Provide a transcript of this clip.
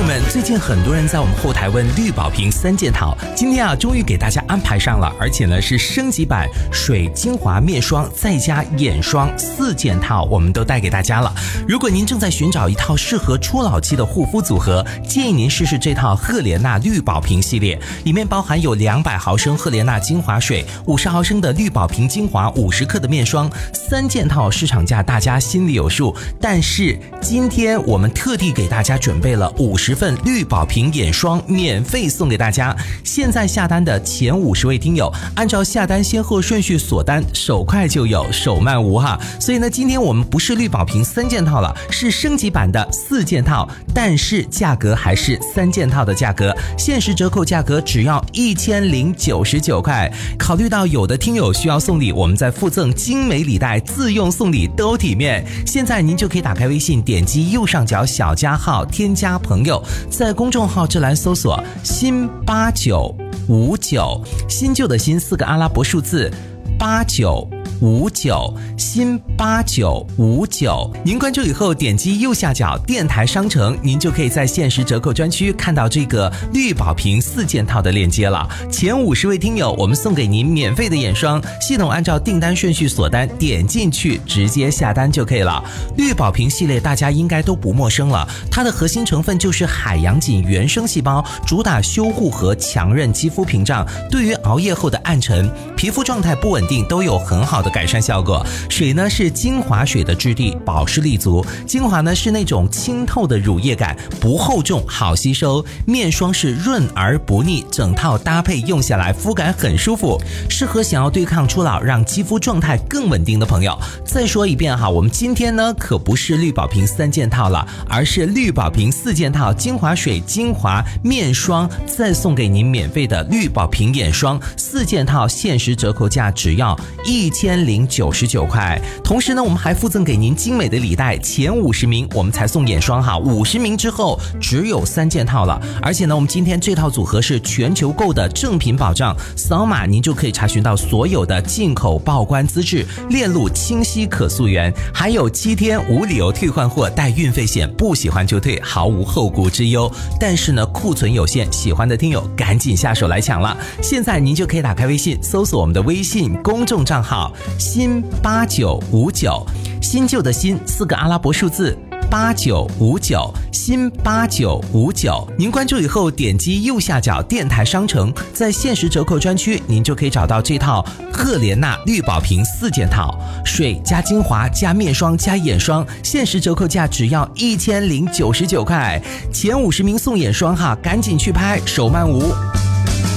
友们，最近很多人在我们后台问绿宝瓶3件套，今天啊终于给大家安排上了，而且呢是升级版水精华面霜再加眼霜4件套，我们都带给大家了。如果您正在寻找一套适合初老期的护肤组合，建议您试试这套赫莲娜绿宝瓶系列，里面包含有200毫升赫莲娜精华水、50毫升的绿宝瓶精华、50克的面霜，3件套市场价大家心里有数，但是今天我们特地给大家准备了50份绿宝瓶眼霜免费送给大家。现在下单的前50位听友，按照下单先后顺序锁单，手快就有，手慢无哈。所以呢，今天我们不是绿宝瓶3件套了，是升级版的4件套，但是价格还是3件套的价格，限时折扣价格只要1099块。考虑到有的听友需要送礼，我们再附赠精美礼袋，自用送礼都体面。现在您就可以打开微信，点击右上角小加号，添加朋友，在公众号这栏搜索新8959，新旧的新4个阿拉伯数字8959，新8959。您关注以后点击右下角电台商城，您就可以在限时折扣专区看到这个绿宝瓶4件套的链接了。前50位听友，我们送给您免费的眼霜，系统按照订单顺序锁单，点进去直接下单就可以了。绿宝瓶系列大家应该都不陌生了，它的核心成分就是海洋锦原生细胞，主打修护和强韧肌肤屏障，对于熬夜后的暗沉、皮肤状态不稳定都有很好的改善效果。水呢是精华水的质地，保湿力足；精华呢是那种清透的乳液感，不厚重，好吸收；面霜是润而不腻，整套搭配用下来肤感很舒服，适合想要对抗初老，让肌肤状态更稳定的朋友。再说一遍哈，我们今天呢可不是绿宝瓶3件套了，而是绿宝瓶4件套，精华水、精华、面霜，再送给您免费的绿宝瓶眼霜4件套，限时折扣价只要1099块。同时呢，我们还附赠给您精美的礼袋，前50名我们才送眼霜哈，50名之后只有3件套了。而且呢，我们今天这套组合是全球购的正品保障，扫码您就可以查询到所有的进口报关资质，链路清晰可溯源，还有7天无理由退换货，带运费险，不喜欢就退，毫无后顾之忧。但是呢，库存有限，喜欢的听友赶紧下手来抢了。现在您就可以打开微信，搜索我们的微信公众账号新8959，新旧的新4个阿拉伯数字8959，新8959。您关注以后点击右下角电台商城，在限时折扣专区您就可以找到这套赫莲娜绿宝瓶4件套，水加精华加面霜加眼霜，限时折扣价只要1099块。前50名送眼霜哈，赶紧去拍，手慢无。